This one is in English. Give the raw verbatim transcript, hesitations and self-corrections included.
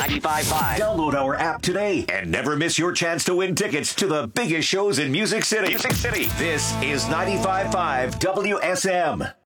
ninety-five point five. Download our app today and never miss your chance to win tickets to the biggest shows in Music City. Music City. This is ninety-five point five W S M.